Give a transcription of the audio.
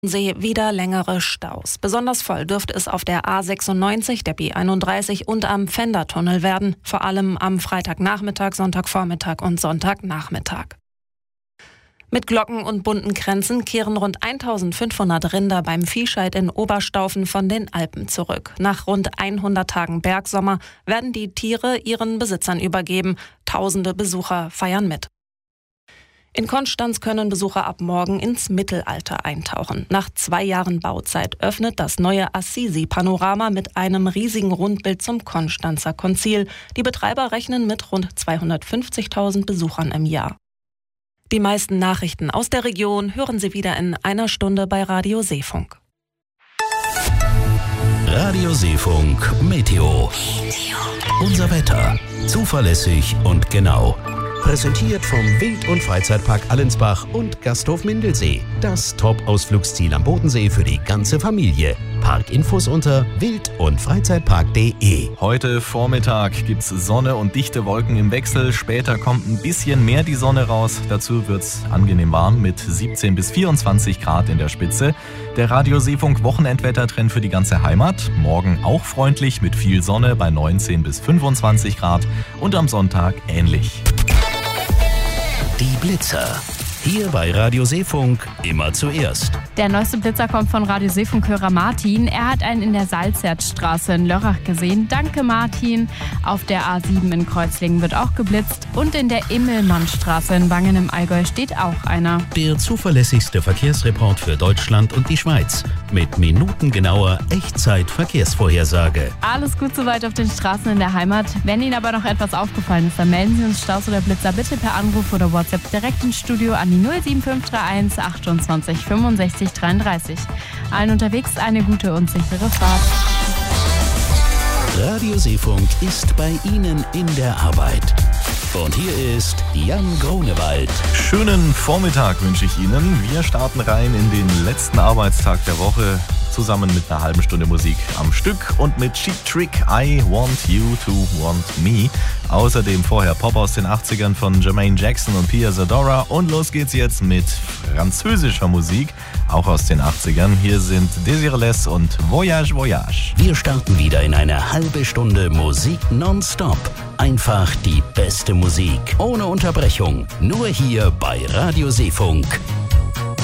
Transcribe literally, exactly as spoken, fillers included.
See wieder längere Staus. Besonders voll dürfte es auf der A sechsundneunzig, der B einunddreißig und am Pfändertunnel werden. Vor allem am Freitagnachmittag, Sonntagvormittag und Sonntagnachmittag. Mit Glocken und bunten Kränzen kehren rund eintausendfünfhundert Rinder beim Viehscheid in Oberstaufen von den Alpen zurück. Nach rund hundert Tagen Bergsommer werden die Tiere ihren Besitzern übergeben. Tausende Besucher feiern mit. In Konstanz können Besucher ab morgen ins Mittelalter eintauchen. Nach zwei Jahren Bauzeit öffnet das neue Assisi-Panorama mit einem riesigen Rundbild zum Konstanzer Konzil. Die Betreiber rechnen mit rund zweihundertfünfzigtausend Besuchern im Jahr. Die meisten Nachrichten aus der Region hören Sie wieder in einer Stunde bei Radio Seefunk. Radio Seefunk Meteo. Unser Wetter. Zuverlässig und genau. Präsentiert vom Wild- und Freizeitpark Allensbach und Gasthof Mindelsee. Das Top-Ausflugsziel am Bodensee für die ganze Familie. Parkinfos unter wild- und freizeitpark punkt de. Heute Vormittag gibt's Sonne und dichte Wolken im Wechsel. Später kommt ein bisschen mehr die Sonne raus. Dazu wird's angenehm warm mit siebzehn bis vierundzwanzig Grad in der Spitze. Der Radio Seefunk Wochenendwettertrend für die ganze Heimat. Morgen auch freundlich mit viel Sonne bei neunzehn bis fünfundzwanzig Grad und am Sonntag ähnlich. Die Blitzer. Hier bei Radio Seefunk immer zuerst. Der neueste Blitzer kommt von Radio Seefunk-Hörer Martin. Er hat einen in der Salzertstraße in Lörrach gesehen. Danke, Martin. Auf der A sieben in Kreuzlingen wird auch geblitzt. Und in der Immelmannstraße in Wangen im Allgäu steht auch einer. Der zuverlässigste Verkehrsreport für Deutschland und die Schweiz. Mit minutengenauer Echtzeit-Verkehrsvorhersage. Alles gut soweit auf den Straßen in der Heimat. Wenn Ihnen aber noch etwas aufgefallen ist, dann melden Sie uns Staus oder Blitzer bitte per Anruf oder WhatsApp direkt ins Studio an die null sieben fünf drei eins achtundzwanzig fünfundsechzig dreiunddreißig. Allen unterwegs eine gute und sichere Fahrt. Radio Seefunk ist bei Ihnen in der Arbeit. Und hier ist Jan Grunewald. Schönen Vormittag wünsche ich Ihnen. Wir starten rein in den letzten Arbeitstag der Woche. Zusammen mit einer halben Stunde Musik am Stück und mit Cheap Trick, I Want You to Want Me. Außerdem vorher Pop aus den achtzigern von Jermaine Jackson und Pia Zadora. Und los geht's jetzt mit französischer Musik, auch aus den achtzigern. Hier sind Désirless und Voyage Voyage. Wir starten wieder in eine halbe Stunde Musik nonstop. Einfach die beste Musik, ohne Unterbrechung. Nur hier bei Radio Seefunk.